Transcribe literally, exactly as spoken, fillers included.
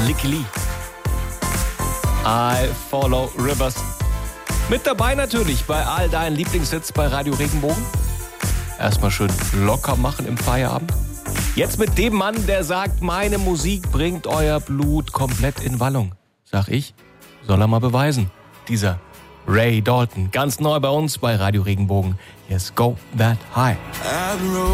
Licky Lee. I Follow Rivers. Mit dabei natürlich bei all deinen Lieblingshits bei Radio Regenbogen. Erstmal schön locker machen im Feierabend. Jetzt mit dem Mann, der sagt, meine Musik bringt euer Blut komplett in Wallung. Sag ich, soll er mal beweisen. Dieser Ray Dalton, ganz neu bei uns bei Radio Regenbogen. Yes, Go That High.